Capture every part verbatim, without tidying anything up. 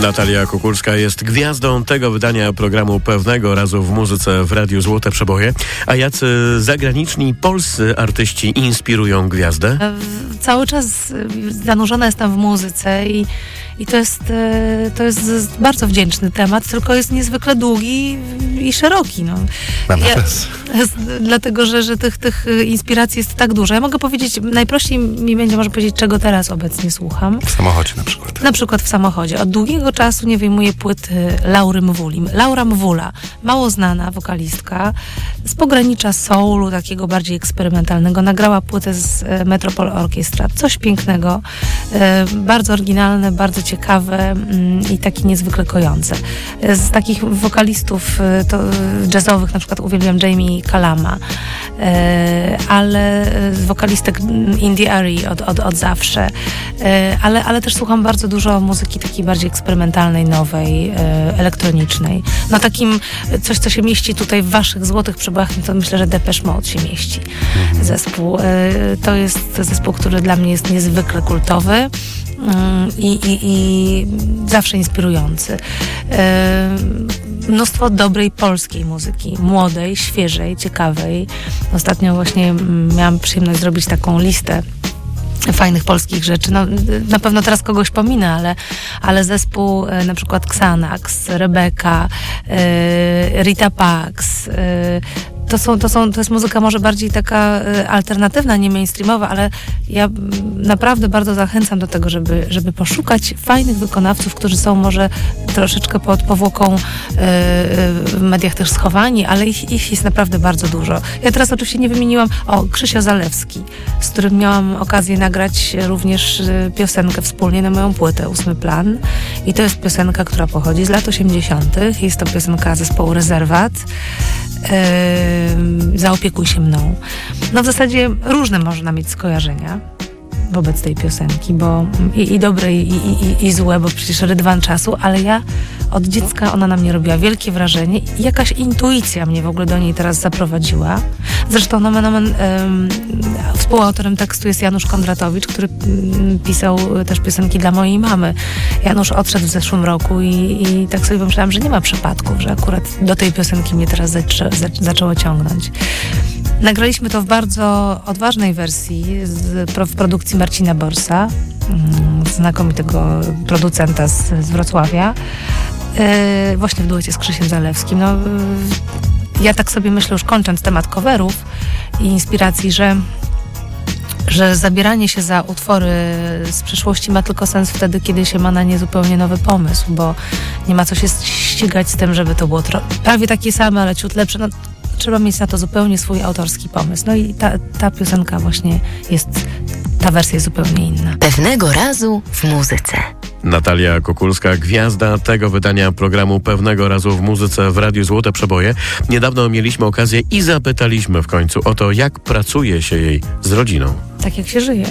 Natalia Kukulska jest gwiazdą tego wydania programu Pewnego Razu w muzyce w Radiu Złote Przeboje. A jacy zagraniczni polscy artyści inspirują gwiazdę? Cały czas zanurzona jestem w muzyce i, i to, jest, to jest bardzo wdzięczny temat, tylko jest niezwykle długi i szeroki. No. Ja, dlatego, że, że tych, tych inspiracji jest tak dużo. Ja mogę powiedzieć, najprościej mi będzie może powiedzieć, czego teraz obecnie słucham. W samochodzie na przykład. Na przykład w samochodzie. Od długiego czasu nie wyjmuję płyty Laury Mwuli. Laura Mwula, mało znana wokalistka, z pogranicza soulu, takiego bardziej eksperymentalnego. Nagrała płytę z Metropol Orkiestra. Coś pięknego, bardzo oryginalne, bardzo ciekawe i takie niezwykle kojące. Z takich wokalistów to jazzowych na przykład uwielbiam Jamie Kalama, ale z wokalistek Indie Ari od, od, od zawsze. Ale, ale też słucham bardzo dużo muzyki takiej bardziej eksperymentalnej, nowej, elektronicznej. No takim coś, co się mieści tutaj w waszych złotych przebojach, to myślę, że Depeche Mode się mieści. Mhm. Zespół. To jest zespół, który dla mnie jest niezwykle kultowy. I, i, i zawsze inspirujący. Mnóstwo dobrej polskiej muzyki, młodej, świeżej, ciekawej. Ostatnio właśnie miałam przyjemność zrobić taką listę fajnych polskich rzeczy. No, na pewno teraz kogoś pominę, ale, ale zespół e, na przykład Xanax, Rebeka, e, Rita Pax, e, To, są, to, są, to jest muzyka może bardziej taka y, alternatywna, nie mainstreamowa, ale ja m, naprawdę bardzo zachęcam do tego, żeby, żeby poszukać fajnych wykonawców, którzy są może troszeczkę pod powłoką y, y, w mediach też schowani, ale ich, ich jest naprawdę bardzo dużo. Ja teraz oczywiście nie wymieniłam, o, Krzysio Zalewski, z którym miałam okazję nagrać również y, piosenkę wspólnie na moją płytę Ósmy Plan. I to jest piosenka, która pochodzi z lat osiemdziesiątych. Jest to piosenka zespołu Rezerwat. Yy, zaopiekuj się mną. No w zasadzie różne można mieć skojarzenia wobec tej piosenki, bo i, i dobre, i, i, i złe, bo przecież rydwan czasu, ale ja od dziecka ona na mnie robiła wielkie wrażenie i jakaś intuicja mnie w ogóle do niej teraz zaprowadziła. Zresztą nomen omen, um, współautorem tekstu jest Janusz Kondratowicz, który um, pisał też piosenki dla mojej mamy. Janusz odszedł w zeszłym roku i, i tak sobie pomyślałam, że nie ma przypadków, że akurat do tej piosenki mnie teraz zaczę, zaczęło ciągnąć. Nagraliśmy to w bardzo odważnej wersji z, w produkcji Marcina Borsa, znakomitego producenta z, z Wrocławia, yy, właśnie w duecie z Krzysiem Zalewskim. No, yy, ja tak sobie myślę, już kończąc temat coverów i inspiracji, że że zabieranie się za utwory z przeszłości ma tylko sens wtedy, kiedy się ma na nie zupełnie nowy pomysł, bo nie ma co się ścigać z tym, żeby to było tro- prawie takie same, ale ciut lepsze. No, trzeba mieć na to zupełnie swój autorski pomysł. No i ta, ta piosenka właśnie jest, ta wersja jest zupełnie inna. Pewnego razu w muzyce. Natalia Kukulska, gwiazda tego wydania programu Pewnego Razu w muzyce w Radiu Złote Przeboje. Niedawno mieliśmy okazję i zapytaliśmy w końcu o to, jak pracuje się jej z rodziną. Tak jak się żyje.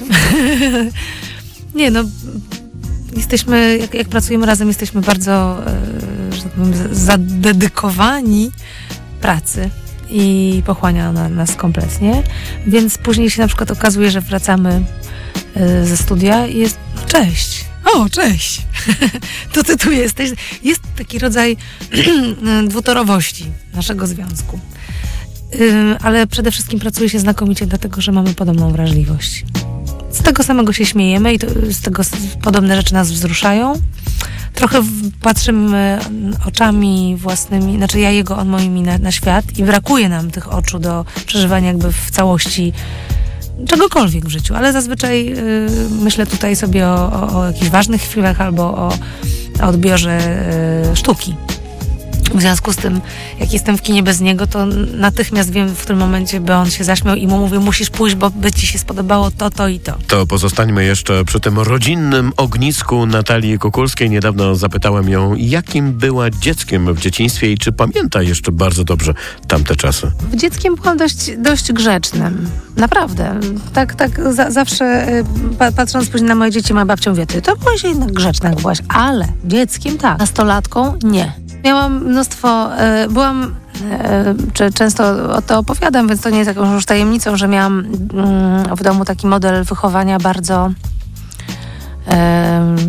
Nie no, jesteśmy, jak, jak pracujemy razem, jesteśmy bardzo, e, że tak powiem, zadedykowani pracy i pochłania ona nas kompletnie, więc później się na przykład okazuje, że wracamy y, ze studia i jest, no cześć, o cześć, to ty tu jesteś. Jest taki rodzaj dwutorowości naszego związku, y, ale przede wszystkim pracuje się znakomicie dlatego, że mamy podobną wrażliwość. Z tego samego się śmiejemy i to, z tego podobne rzeczy nas wzruszają. Trochę patrzymy oczami własnymi, znaczy ja jego, on moimi na, na świat i brakuje nam tych oczu do przeżywania jakby w całości czegokolwiek w życiu, ale zazwyczaj yy, myślę tutaj sobie o, o, o jakichś ważnych chwilach albo o, o odbiorze yy, sztuki. W związku z tym, jak jestem w kinie bez niego, to natychmiast wiem, w którym momencie by on się zaśmiał i mu mówię, musisz pójść, bo by ci się spodobało to, to i to. To pozostańmy jeszcze przy tym rodzinnym ognisku Natalii Kukulskiej. Niedawno zapytałem ją, jakim była dzieckiem w dzieciństwie i czy pamięta jeszcze bardzo dobrze tamte czasy. Dzieckiem byłam dość, dość grzecznym. Naprawdę. Tak, tak za, zawsze pa, patrząc później na moje dzieci, moja babcia mówi, ty to byłaś jednak grzeczna, jak byłaś, ale dzieckiem tak. Nastolatką nie. Miałam mnóstwo, y, byłam, y, czy często o to opowiadam, więc to nie jest jakąś już tajemnicą, że miałam y, w domu taki model wychowania bardzo y,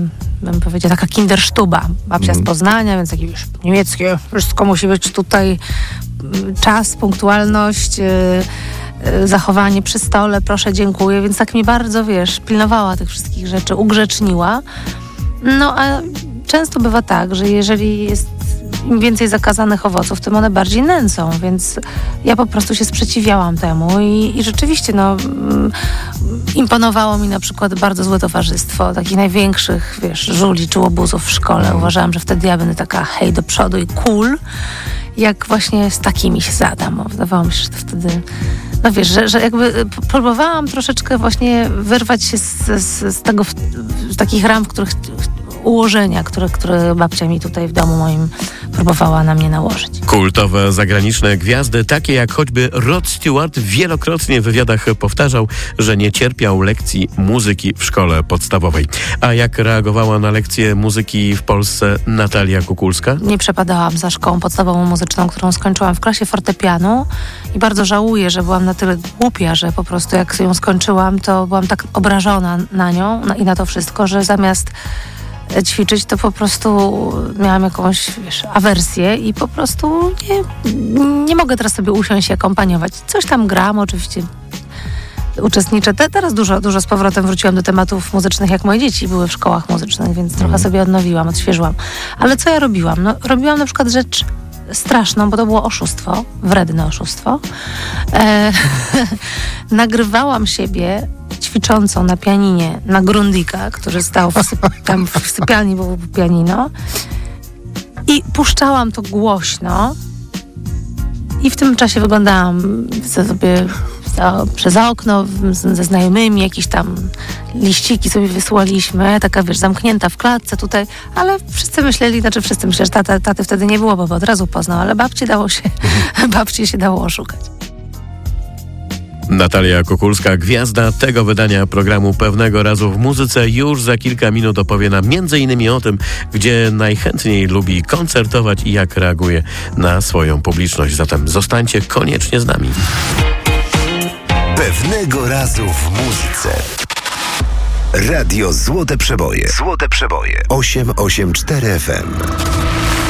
bym powiedziała, taka kindersztuba. Babcia z Poznania, więc takie wiesz, niemieckie, wszystko musi być tutaj, czas, punktualność, yy, yy, zachowanie przy stole, proszę, dziękuję, więc tak mi bardzo, wiesz, pilnowała tych wszystkich rzeczy, ugrzeczniła. No a często bywa tak, że jeżeli jest im więcej zakazanych owoców, tym one bardziej nęcą, więc ja po prostu się sprzeciwiałam temu i, i rzeczywiście no, mm, imponowało mi na przykład bardzo złe towarzystwo takich największych, wiesz, żuli czy łobuzów w szkole. Uważałam, że wtedy ja będę taka hej do przodu i cool, jak właśnie z takimi się zadam. Wydawało mi się, że to wtedy... No wiesz, że, że jakby próbowałam troszeczkę właśnie wyrwać się z, z, z tego, z takich ram, w których ułożenia, które, które babcia mi tutaj w domu moim próbowała na mnie nałożyć. Kultowe zagraniczne gwiazdy, takie jak choćby Rod Stewart, wielokrotnie w wywiadach powtarzał, że nie cierpiał lekcji muzyki w szkole podstawowej. A jak reagowała na lekcje muzyki w Polsce Natalia Kukulska? Nie przepadałam za szkołą podstawową muzyczną, którą skończyłam w klasie fortepianu i bardzo żałuję, że byłam na tyle głupia, że po prostu jak ją skończyłam, to byłam tak obrażona na nią na, i na to wszystko, że zamiast ćwiczyć, to po prostu miałam jakąś, wiesz, awersję i po prostu nie, nie mogę teraz sobie usiąść i akompaniować. Coś tam gram, oczywiście uczestniczę. Te, teraz dużo, dużo z powrotem wróciłam do tematów muzycznych, jak moje dzieci były w szkołach muzycznych, więc trochę sobie odnowiłam, odświeżyłam. Ale co ja robiłam? No, robiłam na przykład rzecz straszną, bo to było oszustwo, wredne oszustwo. E, nagrywałam siebie ćwiczącą na pianinie na Grundika, który stał w syp- tam w sypialni, było pianino, i puszczałam to głośno i w tym czasie wyglądałam sobie za, przez okno z, ze znajomymi, jakieś tam liściki sobie wysłaliśmy, taka wiesz, zamknięta w klatce tutaj, ale wszyscy myśleli, znaczy wszyscy myśleli, że tata, taty wtedy nie było, bo od razu poznał, ale babci dało się, babci się dało oszukać. Natalia Kukulska, gwiazda tego wydania programu Pewnego Razu w Muzyce, już za kilka minut opowie nam między innymi o tym, gdzie najchętniej lubi koncertować i jak reaguje na swoją publiczność. Zatem zostańcie koniecznie z nami. Pewnego Razu w Muzyce. Radio Złote Przeboje. Złote Przeboje. osiem osiem cztery F M.